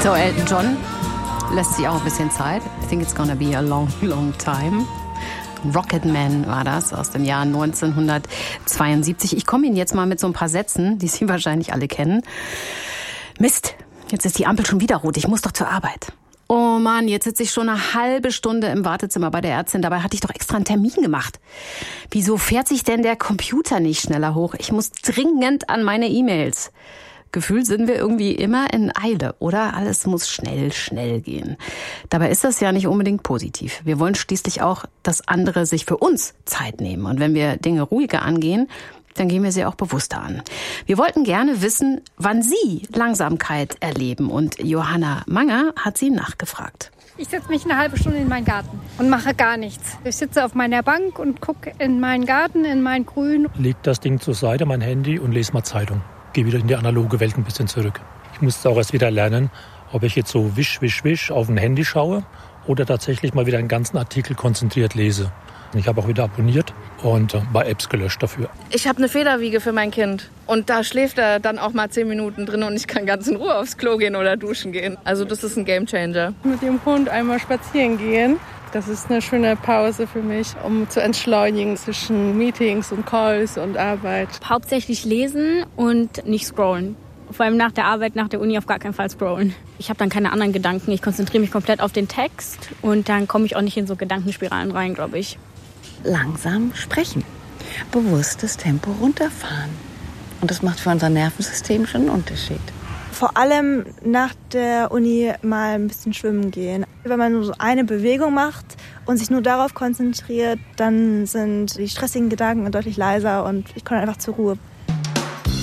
So, Elton John lässt sich auch ein bisschen Zeit. I think it's gonna be a long, long time. Rocketman war das aus dem Jahr 1972. Ich komme Ihnen jetzt mal mit so ein paar Sätzen, die Sie wahrscheinlich alle kennen. Mist, jetzt ist die Ampel schon wieder rot. Ich muss doch zur Arbeit. Oh Mann, jetzt sitze ich schon eine halbe Stunde im Wartezimmer bei der Ärztin. Dabei hatte ich doch extra einen Termin gemacht. Wieso fährt sich denn der Computer nicht schneller hoch? Ich muss dringend an meine E-Mails. Gefühlt sind wir irgendwie immer in Eile, oder? Alles muss schnell, schnell gehen. Dabei ist das ja nicht unbedingt positiv. Wir wollen schließlich auch, dass andere sich für uns Zeit nehmen. Und wenn wir Dinge ruhiger angehen, dann gehen wir sie auch bewusster an. Wir wollten gerne wissen, wann Sie Langsamkeit erleben. Und Johanna Manger hat Sie nachgefragt. Ich setze mich eine halbe Stunde in meinen Garten und mache gar nichts. Ich sitze auf meiner Bank und gucke in meinen Garten, in mein Grün. Leg das Ding zur Seite, mein Handy, und lese mal Zeitung. Gehe wieder in die analoge Welt ein bisschen zurück. Ich musste auch erst wieder lernen, ob ich jetzt so wisch auf ein Handy schaue oder tatsächlich mal wieder einen ganzen Artikel konzentriert lese. Ich habe auch wieder abonniert und ein paar Apps gelöscht dafür. Ich habe eine Federwiege für mein Kind und da schläft er dann auch mal 10 Minuten drin und ich kann ganz in Ruhe aufs Klo gehen oder duschen gehen. Also das ist ein Gamechanger. Mit dem Hund einmal spazieren gehen. Das ist eine schöne Pause für mich, um zu entschleunigen zwischen Meetings und Calls und Arbeit. Hauptsächlich lesen und nicht scrollen. Vor allem nach der Arbeit, nach der Uni auf gar keinen Fall scrollen. Ich habe dann keine anderen Gedanken. Ich konzentriere mich komplett auf den Text und dann komme ich auch nicht in so Gedankenspiralen rein, glaube ich. Langsam sprechen. Bewusstes Tempo runterfahren. Und das macht für unser Nervensystem schon einen Unterschied. Vor allem nach der Uni mal ein bisschen schwimmen gehen. Wenn man nur so eine Bewegung macht und sich nur darauf konzentriert, dann sind die stressigen Gedanken deutlich leiser und ich komme einfach zur Ruhe.